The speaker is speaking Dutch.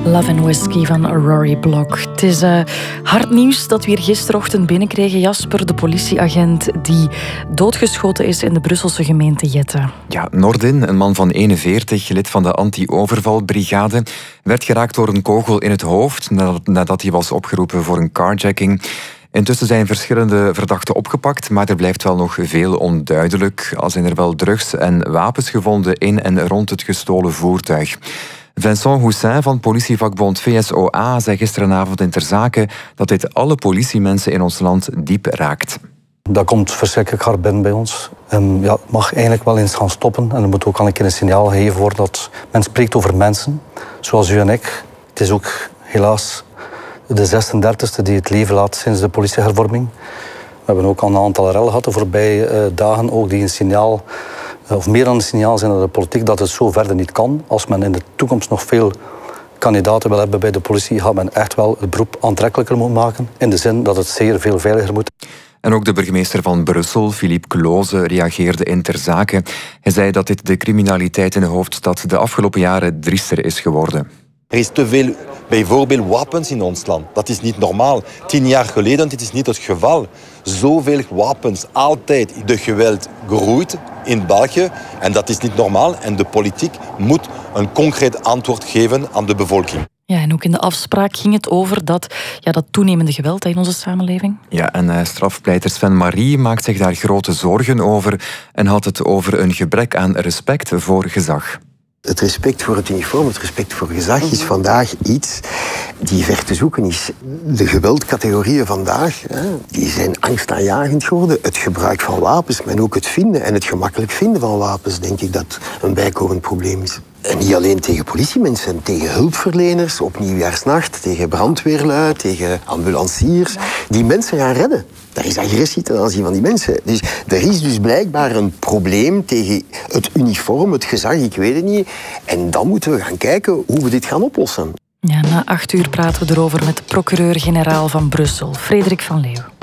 Love and Whiskey van Rory Block. Het is hard nieuws dat we hier gisterochtend binnenkregen. Jasper, de politieagent die doodgeschoten is in de Brusselse gemeente Jette. Ja, Nordin, een man van 41, lid van de anti-overvalbrigade, werd geraakt door een kogel in het hoofd nadat hij was opgeroepen voor een carjacking. Intussen zijn verschillende verdachten opgepakt, maar er blijft wel nog veel onduidelijk. Al zijn er wel drugs en wapens gevonden in en rond het gestolen voertuig. Vincent Houssin van politievakbond VSOA zei gisteravond in Ter Zaken dat dit alle politiemensen in ons land diep raakt. Dat komt verschrikkelijk hard binnen bij ons. Het mag eigenlijk wel eens gaan stoppen. En er moet ook al een keer een signaal gegeven worden dat men spreekt over mensen, zoals u en ik. Het is ook helaas de 36e die het leven laat sinds de politiehervorming. We hebben ook al een aantal rellen gehad de voorbije dagen, ook die een signaal, of meer dan een signaal zijn naar de politiek, dat het zo verder niet kan. Als men in de toekomst nog veel kandidaten wil hebben bij de politie, gaat men echt wel het beroep aantrekkelijker moeten maken, in de zin dat het zeer veel veiliger moet. En ook de burgemeester van Brussel, Philippe Cloze, reageerde in Ter Zaken. Hij zei dat dit de criminaliteit in de hoofdstad de afgelopen jaren driester is geworden. Er is te veel, bijvoorbeeld, wapens in ons land. Dat is niet normaal. 10 jaar geleden, dit is niet het geval. Zoveel wapens, altijd. De geweld groeit in België en dat is niet normaal. En de politiek moet een concreet antwoord geven aan de bevolking. Ja, en ook in de afspraak ging het over dat toenemende geweld in onze samenleving. Ja, en strafpleiter Sven Marie maakt zich daar grote zorgen over en had het over een gebrek aan respect voor gezag. Het respect voor het uniform, het respect voor gezag is vandaag iets die ver te zoeken is. De geweldcategorieën vandaag die zijn angstaanjagend geworden. Het gebruik van wapens, maar ook het vinden en het gemakkelijk vinden van wapens, denk ik dat een bijkomend probleem is. En niet alleen tegen politiemensen, tegen hulpverleners op Nieuwjaarsnacht, tegen brandweerlui, tegen ambulanciers, die mensen gaan redden. Daar is agressie ten aanzien van die mensen. Dus er is dus blijkbaar een probleem tegen het uniform, het gezag, ik weet het niet. En dan moeten we gaan kijken hoe we dit gaan oplossen. Ja, na 8 uur praten we erover met de procureur-generaal van Brussel, Frederik van Leeuw.